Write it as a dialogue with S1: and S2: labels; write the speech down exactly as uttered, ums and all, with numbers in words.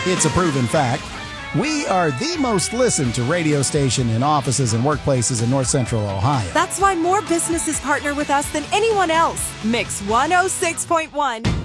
S1: It's a proven fact. We are the most listened to radio station in offices and workplaces in North Central Ohio.
S2: That's why more businesses partner with us than anyone else. Mix one oh six point one.